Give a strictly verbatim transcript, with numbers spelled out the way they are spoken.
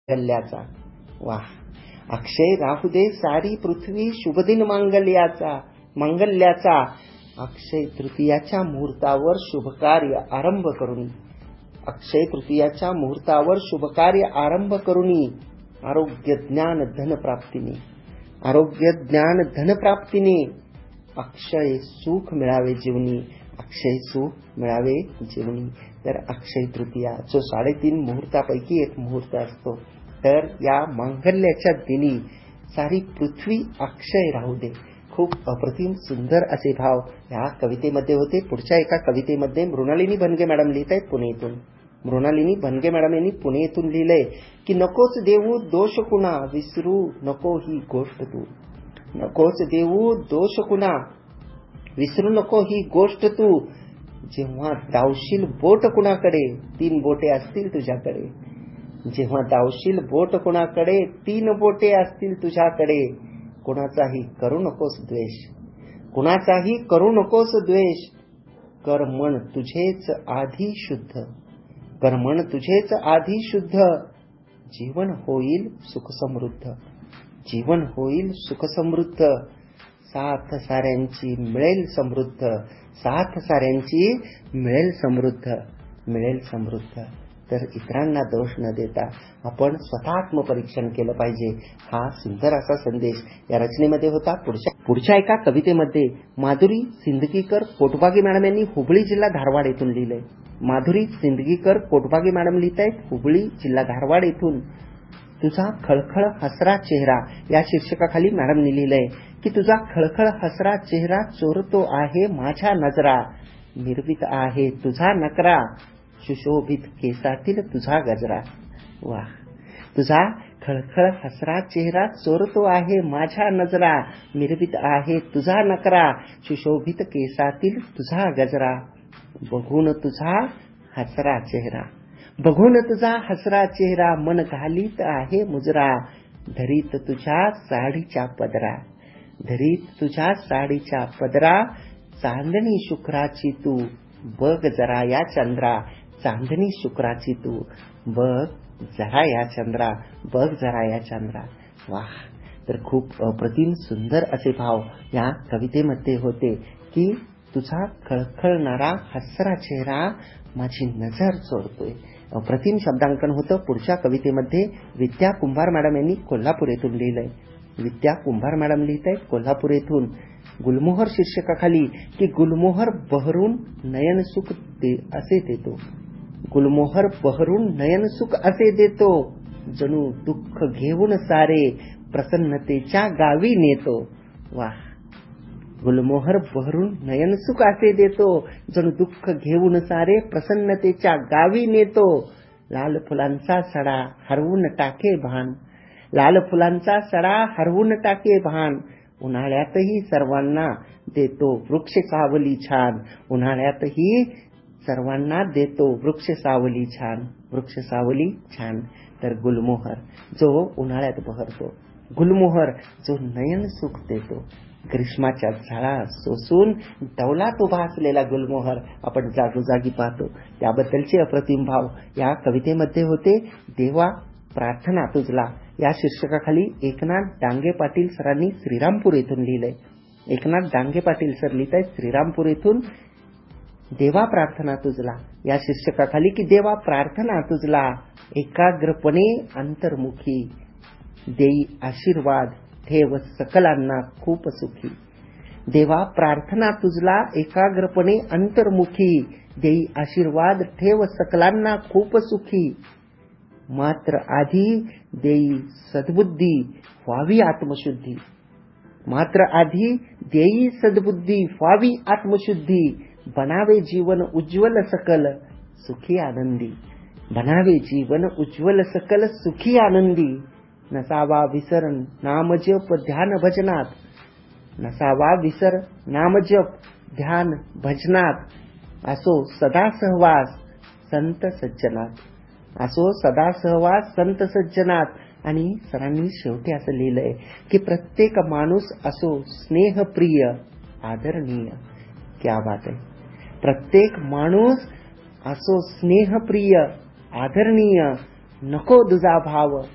मांगल्याचा. वाह, अक्षय राहू दे सारी पृथ्वी शुभदिन मांगल्याचा मांगल्याचा. अक्षय तृतीयाच्या मुहूर्तावर शुभकार्य आरंभ करूनी अक्षय तृतीयाच्या मुहूर्तावर शुभकार्य आरंभ करूनी आरोग्य ज्ञान धन प्राप्तीने आरोग्य ज्ञान धन प्राप्तीने अक्षय सुख मिळावे जीवनी अक्षय सुख मिळावे जीवनी. तर अक्षय तृतीया जो साडेतीन मुहूर्तापैकी एक मुहूर्त असतो, तर या मांगल्याच्या दिनी सारी पृथ्वी अक्षय राहू दे. खूप अप्रतिम सुंदर असे भाव या कवितेमध्ये होते. पुढच्या एका कवितेमध्ये मृणालिनी भनगे मॅडम लिहित आहेत पुणे येथून. मृणालिनी भनगे मॅडम यांनी पुणे येथून लिहिलंय की नकोच देऊ दोष कुणा विसरू नको ही गोष्ट तू. नकोच देऊ दोष कुणा विसरू नको ही गोष्ट तू. जेव्हा दावशील बोट कुणाकडे तीन बोटे असतील तुझ्याकडे. जेव्हा दावशील बोट कुणाकडे तीन बोटे असतील तुझ्याकडे. कुणाचाही करू नकोस द्वेष कुणाचाही करू नकोस द्वेष. कर मन तुझेच आधी शुद्ध कर मन तुझेच आधी शुद्ध. जीवन होईल सुख समृद्ध जीवन होईल सुख समृद्ध. साथ साऱ्यांची मिळेल समृद्ध साथ साऱ्यांची मिळेल समृद्ध मिळेल समृद्ध. तर इतरांना दोष न देता आपण स्वतः आत्मपरीक्षण केलं पाहिजे. हा सुंदर असा संदेश या रचनेमध्ये होता. पुढच्या पुढच्या एका कवितेमध्ये माधुरी सिंदगीकर कोटबागे मॅडम यांनी हुबळी जिल्हा धारवाड येथून लिहिलंय. माधुरी सिंदगीकर कोटबागे मॅडम लिहित आहेत हुबळी जिल्हा धारवाड येथून. तुझा खळखळ हसरा चेहरा या शीर्षकाखाली मॅडमनी लिहिलंय की तुझा खळखळ हसरा चेहरा चोरतो आहे माझ्या नजरा. मिरवित आहे तुझा नकरा सुशोभित केसातील तुझा गजरा. वाह, तुझा खळखळ हसरा चेहरा चोरतो आहे माझ्या नजरा. मिरवित आहे तुझा नकरा सुशोभित केसातील तुझा गजरा. बघून तुझा हसरा चेहरा बघून तुझा हसरा चेहरा मन घालीत आहे मुजरा. धरीत तुझ्या साडीच्या पदरा धरीत तुझ्या साडीच्या पदरा. चांदणी शुक्राची तू बघ जरा या चंद्रा. चांदणी शुक्राची तू बघ जरा या चंद्रा बघ जरा या चंद्रा. वाह, तर खूप अप्रतिम सुंदर असे भाव या कवितेमध्ये होते की तुझा खळखळणारा हसरा चेहरा माझी नजर चोरतोय. अप्रतिम शब्दांकन होतं. पुढच्या कवितेमध्ये विद्या कुंभार मॅडम यांनी कोल्हापूर येथून लिहिलंय. विद्या कुंभार मॅडम लिहित आहेत कोल्हापूर येथून. गुलमोहर शीर्षकाखाली की गुलमोहर बहरून नयन सुख दे असे देतो. गुलमोहर बहरून नयन सुख असे देतो. जणू दुःख घेऊन सारे प्रसन्नतेच्या गावी नेतो. वाह, गुलमोहर बहरून नयन सुख असे देतो. जणू दुःख घेऊन सारे प्रसन्नतेच्या गावी नेतो. लाल फुलांचा सडा हरवून टाके भान लाल फुलांचा सडा हरवून टाके भान. उन्हाळ्यातही सर्वांना देतो वृक्ष सावली छान. उन्हाळ्यातही सर्वांना देतो वृक्ष सावली छान वृक्ष सावली छान. तर गुलमोहर जो उन्हाळ्यात बहरतो, गुलमोहर जो नयन सुख देतो. ग्रीष्माच्या झळा सोसून डौलात उभा असलेला गुलमोहर आपण जागोजागी पाहतो. त्याबद्दलचे अप्रतिम भाव या कवितेमध्ये होते. देवा प्रार्थना तुझला या शीर्षकाखाली एकनाथ डांगे पाटील सरांनी श्रीरामपूर येथून लिहिलंय. एकनाथ डांगे पाटील सर लिहित आहेत श्रीरामपूर येथून. देवा प्रार्थना तुझला या शीर्षकाखाली की देवा प्रार्थना तुझला एकाग्रपणे अंतर्मुखी. देई आशीर्वाद ठेव सकलांना खूप सुखी. देवा प्रार्थना तुझला एकाग्रपणे अंतर्मुखी. देई आशीर्वाद ठेव सकलांना खूप सुखी. मात्र आधी देई सद्बुद्धी व्हावी आत्मशुद्धी. मात्र आधी देई सद्बुद्धी व्हावी आत्मशुद्धी. बनावे जीवन उज्ज्वल सकल सुखी आनंदी. बनावे जीवन उज्ज्वल सकल सुखी आनंदी. नसावा विसर नामजप ध्यान भजनात. नसावा विसर नामजप ध्यान भजनात. असो सदा सहवास संत सज्जनात. असो सदा सहवास संत सज्जनात. आणि सरांनी शेवटी असं लिहिलंय की प्रत्येक माणूस असो स्नेहप्रिय आदरणीय. क्या बात आहे. प्रत्येक माणूस असो स्नेहप्रिय आदरणीय. नको दुजा भाव